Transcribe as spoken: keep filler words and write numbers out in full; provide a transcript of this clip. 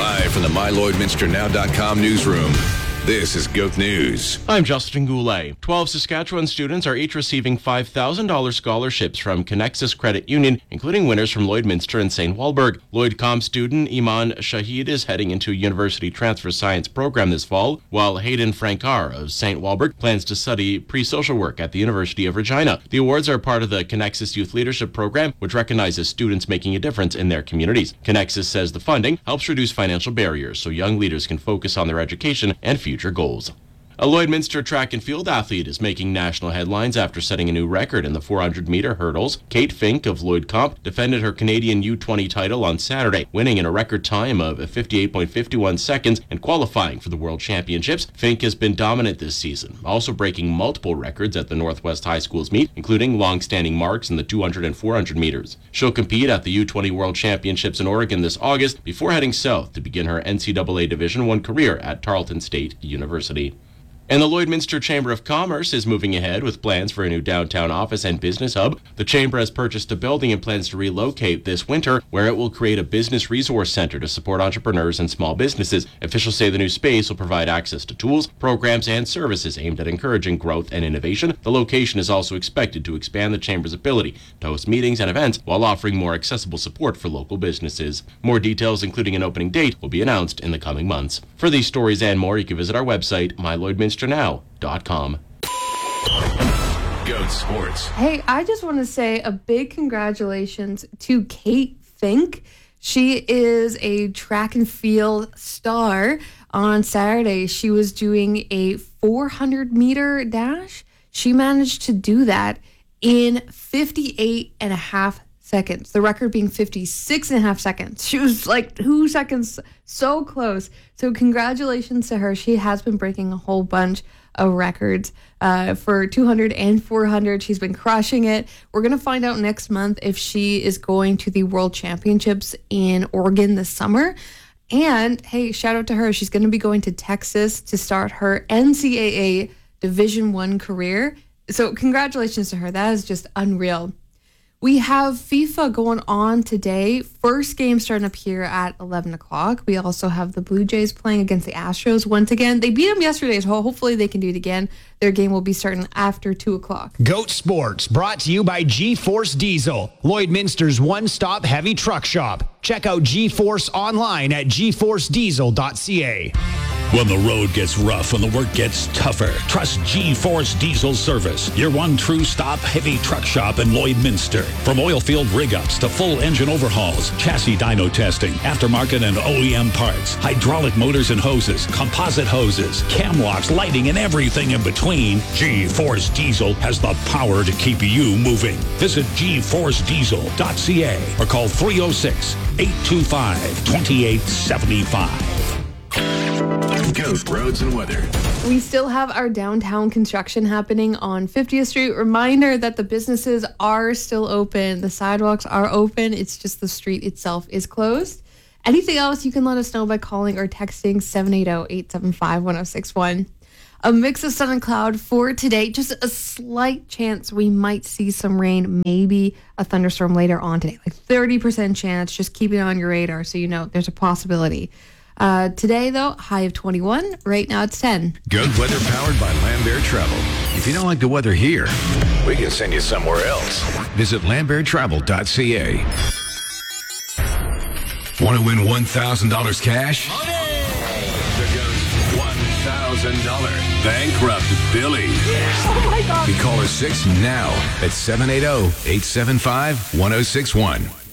Live from the my lloydminster now dot com newsroom, this is Goat News. I'm Justin Goulet. twelve Saskatchewan students are each receiving five thousand dollars scholarships from Connexus Credit Union, including winners from Lloydminster and Saint Walburg. Lloyd-Com student Iman Shahid is heading into a university transfer science program this fall, while Hayden Frankar of Saint Walburg plans to study pre-social work at the University of Regina. The awards are part of the Connexus Youth Leadership Program, which recognizes students making a difference in their communities. Connexus says the funding helps reduce financial barriers so young leaders can focus on their education and future goals. A Lloydminster track and field athlete is making national headlines after setting a new record in the four hundred meter hurdles. Kate Fink of Lloyd-Comp defended her Canadian U twenty title on Saturday, winning in a record time of fifty-eight point five one seconds and qualifying for the World Championships. Fink has been dominant this season, also breaking multiple records at the Northwest High Schools meet, including long-standing marks in the two hundred and four hundred meters. She'll compete at the U twenty World Championships in Oregon this August before heading south to begin her N C double A Division one career at Tarleton State University. And the Lloydminster Chamber of Commerce is moving ahead with plans for a new downtown office and business hub. The Chamber has purchased a building and plans to relocate this winter, where it will create a business resource center to support entrepreneurs and small businesses. Officials say the new space will provide access to tools, programs, and services aimed at encouraging growth and innovation. The location is also expected to expand the Chamber's ability to host meetings and events while offering more accessible support for local businesses. More details, including an opening date, will be announced in the coming months. For these stories and more, you can visit our website, my lloydminster now dot com. Goat Sports. Hey, I just want to say a big congratulations to Kate Fink. She is a track and field star. On Saturday, she was doing a four hundred meter dash. She managed to do that in fifty-eight and a half seconds. The record being fifty-six and a half seconds. She was like two seconds so close. So congratulations to her. She has been breaking a whole bunch of records uh, for two hundred and four hundred. She's been crushing it. We're going to find out next month if she is going to the World Championships in Oregon this summer. And hey, shout out to her. She's going to be going to Texas to start her N C double A Division One career. So congratulations to her. That is just unreal. We have FIFA going on today. First game starting up here at eleven o'clock. We also have the Blue Jays playing against the Astros once again. They beat them yesterday, so hopefully they can do it again. Their game will be starting after two o'clock. Goat Sports, brought to you by G-Force Diesel, Lloydminster's one-stop heavy truck shop. Check out G-Force online at g force diesel dot c a. When the road gets rough and the work gets tougher, trust G-Force Diesel Service, your one true stop heavy truck shop in Lloydminster. From oil field rig-ups to full engine overhauls, chassis dyno testing, aftermarket and O E M parts, hydraulic motors and hoses, composite hoses, cam locks, lighting, and everything in between, G-Force Diesel has the power to keep you moving. Visit g force diesel dot c a or call three oh six, eight two five, two eight seven five. Goat Roads and Weather. We still have our downtown construction happening on fiftieth Street. Reminder that the businesses are still open. The sidewalks are open. It's just the street itself is closed. Anything else, you can let us know by calling or texting seven eight zero, eight seven five, one zero six one. A mix of sun and cloud for today. Just a slight chance we might see some rain, maybe a thunderstorm later on today. Like thirty percent chance. Just keep it on your radar so you know there's a possibility. Uh, today, though, high of twenty-one. Right now, it's ten. Goat weather powered by Lambert Travel. If you don't like the weather here, we can send you somewhere else. Visit lambert travel dot c a. Want to win one thousand dollars cash? Money! There goes one thousand dollars. Bankrupt Billy. Yeah. Oh, my God. Be caller six now at seven eight zero, eight seven five, one zero six one.